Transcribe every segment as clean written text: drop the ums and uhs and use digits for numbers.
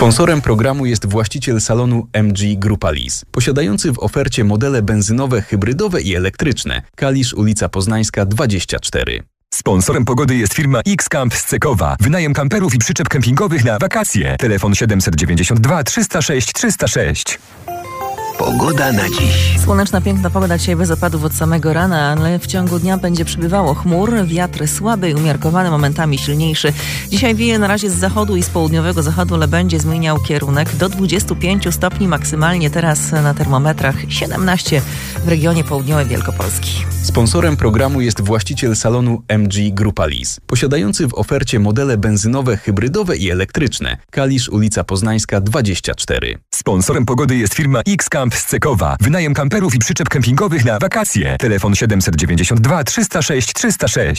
Sponsorem programu jest właściciel salonu MG Grupa Lis, posiadający w ofercie modele benzynowe, hybrydowe i elektryczne. Kalisz, ulica Poznańska 24. Sponsorem pogody jest firma X-Camp z Cekowa. Wynajem kamperów i przyczep kempingowych na wakacje. Telefon 792 306 306. Pogoda na dziś. Słoneczna, piękna pogoda dzisiaj bez opadów od samego rana, ale w ciągu dnia będzie przybywało chmur, wiatr słaby i umiarkowany, momentami silniejszy. Dzisiaj wieje na razie z zachodu i z południowego zachodu, ale będzie zmieniał kierunek do 25 stopni maksymalnie. Teraz na termometrach 17 w regionie południowej Wielkopolski. Sponsorem programu jest właściciel salonu MG Grupa Lis, posiadający w ofercie modele benzynowe, hybrydowe i elektryczne. Kalisz, ulica Poznańska 24. Sponsorem pogody jest firma X-Camp z Cekowa. Wynajem kamperów i przyczep kempingowych na wakacje. Telefon 792 306 306.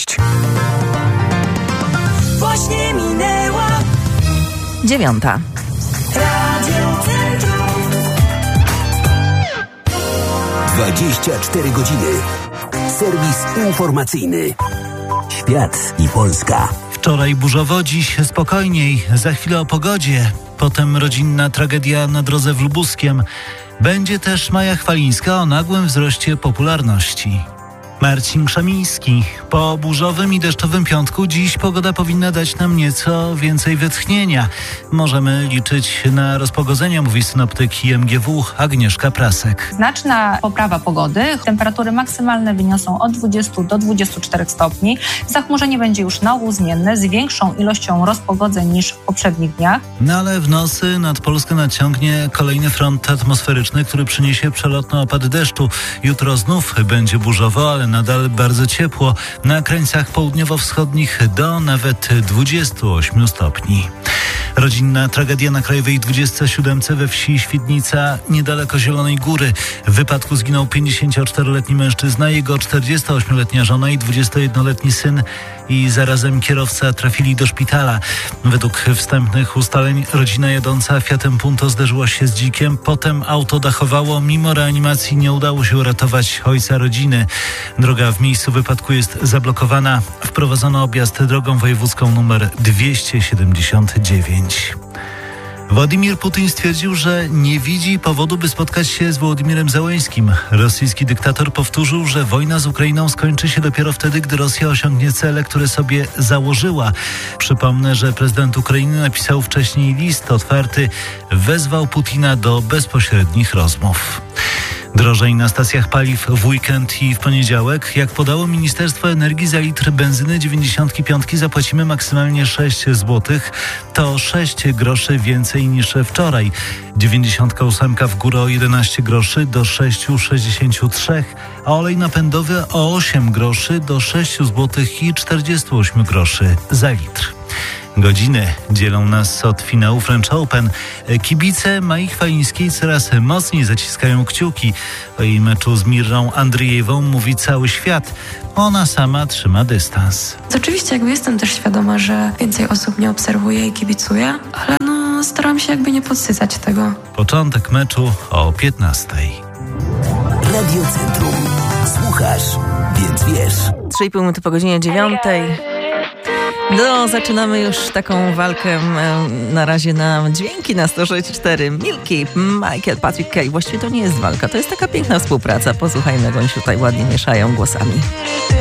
Właśnie minęła 9. Radio Centrum. 24 godziny. Serwis informacyjny. Świat i Polska. Wczoraj burzowo, dziś spokojniej. Za chwilę o pogodzie. Potem rodzinna tragedia na drodze w Lubuskiem. Będzie też Maja Chwalińska o nagłym wzroście popularności. Marcin Krzemiński. Po burzowym i deszczowym piątku dziś pogoda powinna dać nam nieco więcej wytchnienia. Możemy liczyć na rozpogodzenia, mówi synoptyk IMGW Agnieszka Prasek. Znaczna poprawa pogody. Temperatury maksymalne wyniosą od 20 do 24 stopni. Zachmurzenie będzie już na ogół zmienne z większą ilością rozpogodzeń niż w poprzednich dniach. No ale w nocy nad Polskę nadciągnie kolejny front atmosferyczny, który przyniesie przelotny opad deszczu. Jutro znów będzie burzowo, ale nadal bardzo ciepło. Na krańcach południowo-wschodnich do nawet 28 stopni. Rodzinna tragedia na Krajowej 27 we wsi Świdnica, niedaleko Zielonej Góry. W wypadku zginął 54-letni mężczyzna, jego 48-letnia żona i 21-letni syn i zarazem kierowca trafili do szpitala. Według wstępnych ustaleń rodzina jadąca Fiatem Punto zderzyła się z dzikiem, potem auto dachowało. Mimo reanimacji nie udało się uratować ojca rodziny. Droga w miejscu wypadku jest zablokowana. Wprowadzono objazd drogą wojewódzką nr 279. Władimir Putin stwierdził, że nie widzi powodu, by spotkać się z Wołodymirem Zełeńskim. Rosyjski dyktator powtórzył, że wojna z Ukrainą skończy się dopiero wtedy, gdy Rosja osiągnie cele, które sobie założyła. Przypomnę, że prezydent Ukrainy napisał wcześniej list otwarty, wezwał Putina do bezpośrednich rozmów. Drożej na stacjach paliw w weekend i w poniedziałek. Jak podało Ministerstwo Energii, za litr benzyny 95 zapłacimy maksymalnie 6 zł. To 6 groszy więcej niż wczoraj. 98 w górę o 11 groszy do 6,63, a olej napędowy o 8 groszy do 6 zł i 48 groszy za litr. Godziny dzielą nas od finału French Open. Kibice Mai Chwalińskiej coraz mocniej zaciskają kciuki. O jej meczu z Mirrą Andrijewą mówi cały świat. Ona sama trzyma dystans. Oczywiście jestem też świadoma, że więcej osób mnie obserwuje i kibicuje, ale staram się nie podsycać tego. Początek meczu o 15:00. Radio Centrum. Słuchasz, więc wiesz. 3,5 minuty po godzinie 9:00. No, zaczynamy już taką walkę na razie na dźwięki na 106.4. Milky, Michael, Patrick Kelly. Właściwie to nie jest walka, to jest taka piękna współpraca. Posłuchajmy, jak oni się tutaj ładnie mieszają głosami.